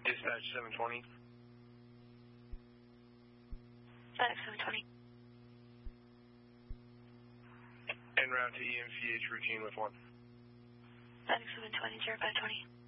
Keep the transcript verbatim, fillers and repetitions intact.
Dispatch seven twenty. FedEx seven twenty. En route to E M C H routine with one. FedEx seven twenty, zero five twenty.